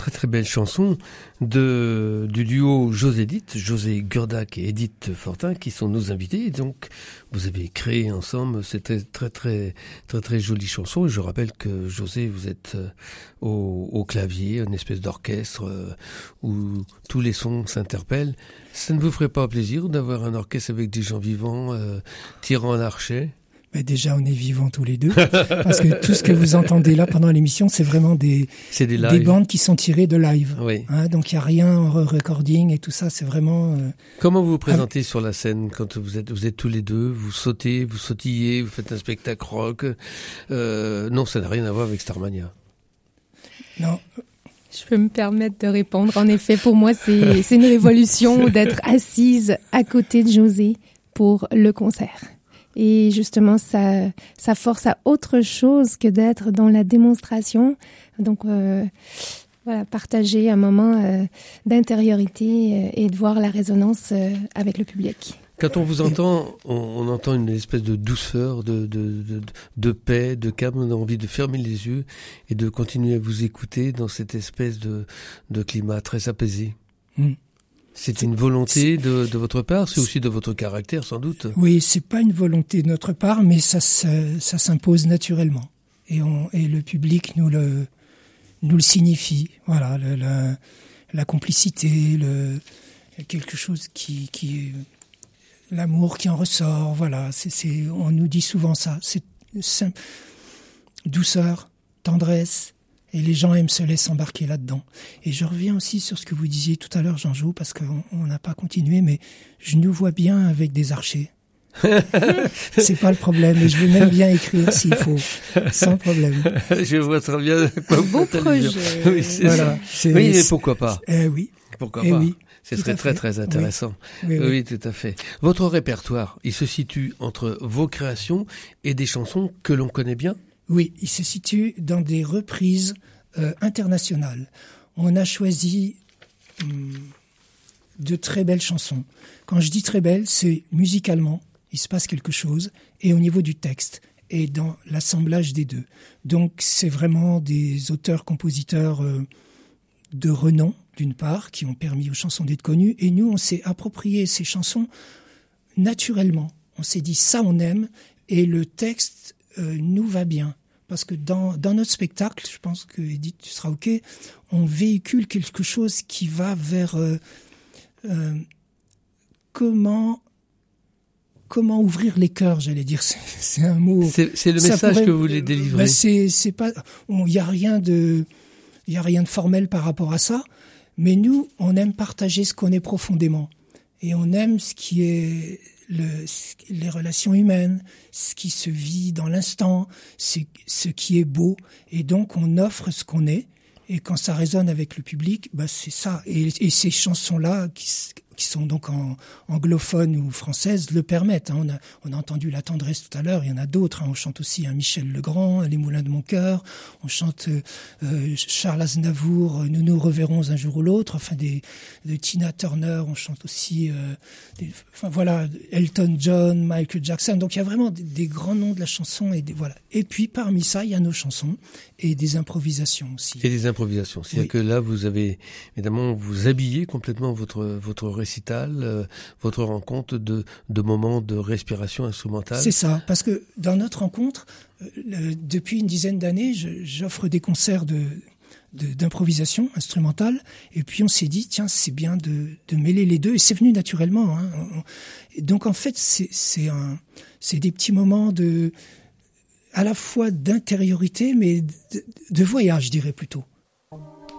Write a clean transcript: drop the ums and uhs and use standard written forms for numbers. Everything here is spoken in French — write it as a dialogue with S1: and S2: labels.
S1: très très belle chanson du duo José Gurdak et Edith Fortin qui sont nos invités. Et donc vous avez créé ensemble cette très jolie chanson. Et je rappelle que José, vous êtes au clavier, une espèce d'orchestre où tous les sons s'interpellent. Ça ne vous ferait pas plaisir d'avoir un orchestre avec des gens vivants tirant à l'archet?
S2: Déjà, on est vivants tous les deux, parce que tout ce que vous entendez là pendant l'émission, c'est vraiment des bandes qui sont tirées de live.
S1: Oui.
S2: Donc il n'y a rien en recording et tout ça, c'est vraiment...
S1: Comment vous vous présentez sur la scène quand vous êtes tous les deux? Vous sautez, vous sautillez, vous faites un spectacle rock. Non, ça n'a rien à voir avec Starmania.
S2: Non.
S3: Je peux me permettre de répondre. En effet, pour moi, c'est une révolution d'être assise à côté de José pour le concert. Et justement, ça force à autre chose que d'être dans la démonstration. Donc, voilà, partager un moment d'intériorité et de voir la résonance avec le public.
S1: Quand on vous entend, on entend une espèce de douceur, de paix, de calme. On a envie de fermer les yeux et de continuer à vous écouter dans cette espèce de climat très apaisé. C'est une volonté de votre part, c'est aussi de votre caractère sans doute.
S2: Oui, c'est pas une volonté de notre part, mais ça s'impose naturellement. Et le public nous le signifie. Voilà, la complicité, quelque chose qui l'amour qui en ressort. Voilà, on nous dit souvent ça. C'est simple, douceur, tendresse. Et les gens aiment se laisser embarquer là-dedans. Et je reviens aussi sur ce que vous disiez tout à l'heure, Jean-Jo, parce qu'on n'a pas continué, mais je nous vois bien avec des archers. C'est pas le problème, et je veux même bien écrire s'il faut, sans problème.
S1: Je vois très bien quoi
S3: beau projet.
S1: Oui, voilà. Oui, mais pourquoi pas?
S2: Oui.
S1: Pourquoi pas?
S2: Oui.
S1: Ce serait très très intéressant. Oui, tout à fait. Votre répertoire, il se situe entre vos créations et des chansons que l'on connaît bien?
S2: Oui, il se situe dans des reprises internationales. On a choisi de très belles chansons. Quand je dis très belles, c'est musicalement, il se passe quelque chose, et au niveau du texte, et dans l'assemblage des deux. Donc c'est vraiment des auteurs-compositeurs de renom, d'une part, qui ont permis aux chansons d'être connues, et nous, on s'est approprié ces chansons naturellement. On s'est dit, ça on aime, et le texte nous va bien. Parce que dans notre spectacle, je pense que Edith, tu seras OK, on véhicule quelque chose qui va vers comment ouvrir les cœurs, j'allais dire. C'est un mot.
S1: C'est le message que vous voulez délivrer.
S2: C'est pas, il y a rien de formel par rapport à ça. Mais nous, on aime partager ce qu'on est profondément. Et on aime ce qui est les relations humaines, ce qui se vit dans l'instant, ce qui est beau. Et donc, on offre ce qu'on est. Et quand ça résonne avec le public, c'est ça. Et ces chansons-là, qui sont donc en anglophone ou française, le permettent. On a entendu La Tendresse tout à l'heure, il y en a d'autres. On chante aussi Michel Legrand, Les Moulins de mon cœur. On chante Charles Aznavour, Nous nous reverrons un jour ou l'autre. Enfin, de Tina Turner, on chante aussi Elton John, Michael Jackson. Donc il y a vraiment des grands noms de la chanson. Et puis parmi ça, il y a nos chansons et des improvisations aussi.
S1: Et des improvisations. C'est-à-dire que là, vous avez, évidemment, vous habillez complètement votre récital, votre rencontre de moments de respiration instrumentale.
S2: C'est ça, parce que dans notre rencontre, depuis une dizaine d'années, j'offre des concerts d'improvisation instrumentale, et puis on s'est dit, tiens, c'est bien de mêler les deux, et c'est venu naturellement. Et donc en fait, c'est des petits moments à la fois d'intériorité, mais de voyage, je dirais plutôt.